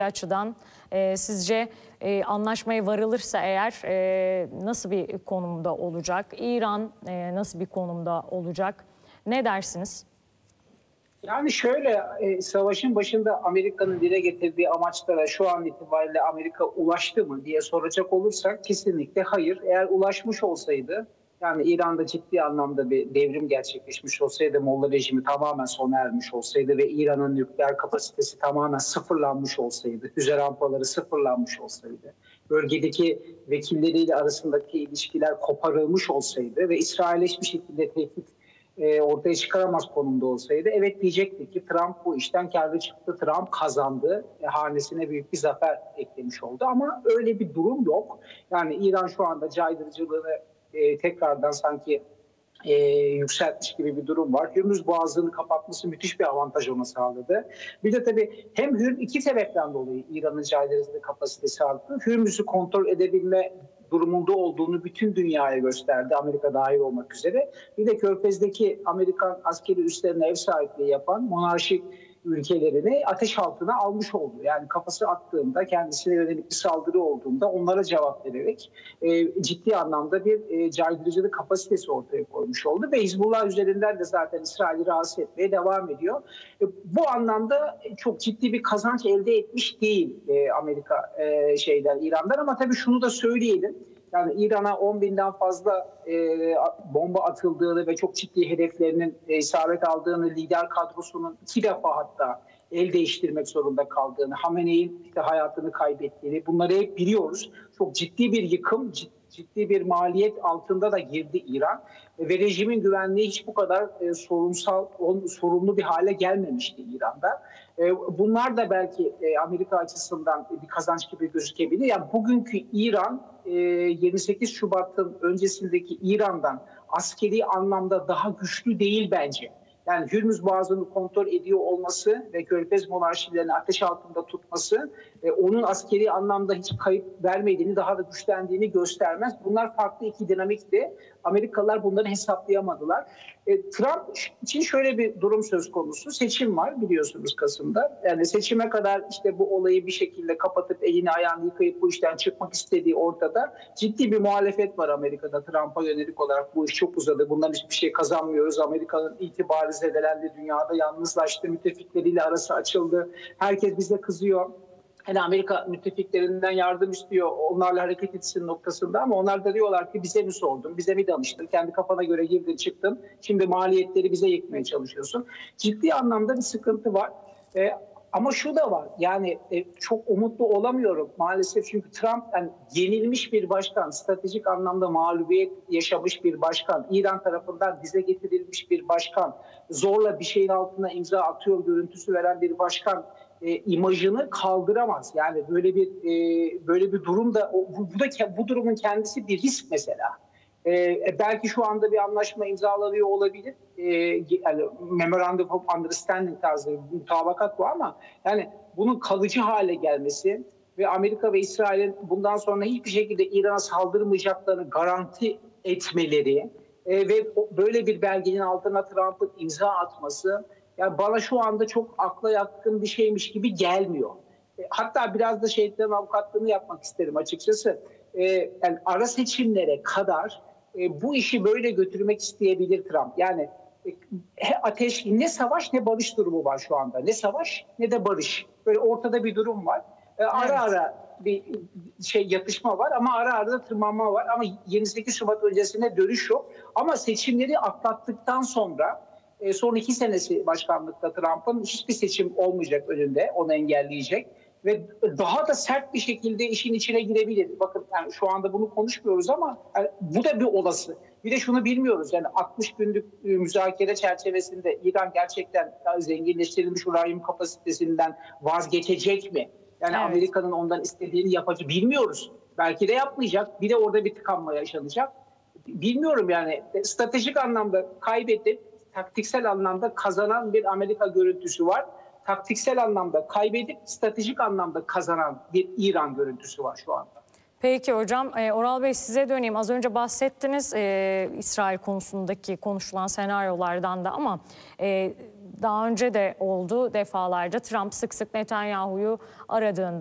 açıdan sizce anlaşmaya varılırsa eğer nasıl bir konumda olacak? İran nasıl bir konumda olacak? Ne dersiniz? Yani şöyle, savaşın başında Amerika'nın dile getirdiği amaçlara şu an itibariyle Amerika ulaştı mı diye soracak olursak kesinlikle hayır. Eğer ulaşmış olsaydı, yani İran'da ciddi anlamda bir devrim gerçekleşmiş olsaydı, Molla rejimi tamamen sona ermiş olsaydı ve İran'ın nükleer kapasitesi tamamen sıfırlanmış olsaydı, füze rampaları sıfırlanmış olsaydı, bölgedeki vekilleriyle arasındaki ilişkiler koparılmış olsaydı ve İsrail'e hiçbir şekilde tehdit ortaya çıkaramaz konumda olsaydı, evet diyecektik ki Trump bu işten kârlı çıktı, Trump kazandı, hanesine büyük bir zafer eklemiş oldu. Ama öyle bir durum yok. Yani İran şu anda caydırıcılığını tekrardan sanki yükseltmiş gibi bir durum var. Hürmüz Boğazı'nı kapatması müthiş bir avantaj ona sağladı. Bir de tabii hem iki sebepten dolayı İran'ın caydırıcılık kapasitesi arttı. Hürmüz'ü kontrol edebilme durumunda olduğunu bütün dünyaya gösterdi, Amerika dahil olmak üzere. Bir de Körfez'deki Amerikan askeri üslerine ev sahipliği yapan monarşik ülkelerini ateş altına almış oldu. Yani kafası attığında, kendisine yönelik bir saldırı olduğunda onlara cevap vererek ciddi anlamda bir caydırıcılık kapasitesi ortaya koymuş oldu. Ve Hizbullah üzerinden de zaten İsrail'i rahatsız etmeye devam ediyor. Bu anlamda çok ciddi bir kazanç elde etmiş değil Amerika İran'dan. Ama tabii şunu da söyleyelim. Yani İran'a 10.000'den fazla bomba atıldığını ve çok ciddi hedeflerinin isabet aldığını, lider kadrosunun 2 defa hatta el değiştirmek zorunda kaldığını, Hamenei'nin işte hayatını kaybettiğini, bunları hep biliyoruz. Çok ciddi bir yıkım, ciddi bir maliyet altında da girdi İran. Ve rejimin güvenliği hiç bu kadar sorunlu bir hale gelmemişti İran'da. Bunlar da belki Amerika açısından bir kazanç gibi gözükebilir. Yani bugünkü İran 28 Şubat'ın öncesindeki İran'dan askeri anlamda daha güçlü değil bence. Yani Hürmüz Boğazı'nı kontrol ediyor olması ve Körfez monarşilerini ateş altında tutması onun askeri anlamda hiç kayıp vermediğini, daha da güçlendiğini göstermez. Bunlar farklı iki dinamikti. Amerikalılar bunları hesaplayamadılar. Trump için şöyle bir durum söz konusu. Seçim var biliyorsunuz Kasım'da. Yani seçime kadar işte bu olayı bir şekilde kapatıp elini ayağını yıkayıp bu işten çıkmak istediği ortada. Ciddi bir muhalefet var Amerika'da Trump'a yönelik olarak. Bu iş çok uzadı. Bundan hiçbir şey kazanmıyoruz. Amerika'nın itibarı zedelendi. Dünyada yalnızlaştı. Müttefikleriyle arası açıldı. Herkes bize kızıyor. Yani Amerika müttefiklerinden yardım istiyor, onlarla hareket etsin noktasında, ama onlar da diyorlar ki bize mi sordun, bize mi danıştın, kendi kafana göre girdin çıktın, şimdi maliyetleri bize yıkmaya çalışıyorsun. Ciddi anlamda bir sıkıntı var. Ama şu da var, yani çok umutlu olamıyorum maalesef, çünkü Trump yani yenilmiş bir başkan, stratejik anlamda mağlubiyet yaşamış bir başkan, İran tarafından dize getirilmiş bir başkan, zorla bir şeyin altına imza atıyor görüntüsü veren bir başkan imajını kaldıramaz. Yani böyle bir durumda bu durumun kendisi bir risk mesela. Belki şu anda bir anlaşma imzalanıyor olabilir. Yani Memorandum of Understanding tarzı bir mutabakat bu, ama yani bunun kalıcı hale gelmesi ve Amerika ve İsrail'in bundan sonra hiçbir şekilde İran'a saldırmayacaklarını garanti etmeleri ve böyle bir belgenin altına Trump'ın imza atması, yani bana şu anda çok akla yatkın bir şeymiş gibi gelmiyor. Hatta biraz da şehitlerin avukatlığını yapmak isterim açıkçası. Yani ara seçimlere kadar bu işi böyle götürmek isteyebilir Trump. Yani ateş, ne savaş ne barış durumu var şu anda. Ne savaş ne de barış. Böyle ortada bir durum var. Ara ara bir yatışma var, ama ara ara da tırmanma var. Ama 28 Şubat öncesinde dönüş yok. Ama seçimleri atlattıktan sonra son 2 senesi başkanlıkta Trump'ın hiçbir seçim olmayacak önünde, onu engelleyecek ve daha da sert bir şekilde işin içine girebilir. Bakın yani şu anda bunu konuşmuyoruz, ama yani bu da bir olası. Bir de şunu bilmiyoruz, yani 60 günlük müzakere çerçevesinde İran gerçekten zenginleştirilmiş uranyum kapasitesinden vazgeçecek mi? Yani evet, Amerika'nın ondan istediğini yapacak, bilmiyoruz. Belki de yapmayacak. Bir de orada bir tıkanma yaşanacak. Bilmiyorum yani, stratejik anlamda kaybedip taktiksel anlamda kazanan bir Amerika görüntüsü var. Taktiksel anlamda kaybedip stratejik anlamda kazanan bir İran görüntüsü var şu anda. Peki hocam, Oral Bey size döneyim. Az önce bahsettiniz İsrail konusundaki konuşulan senaryolardan da, ama daha önce de oldu defalarca. Trump sık sık Netanyahu'yu aradığında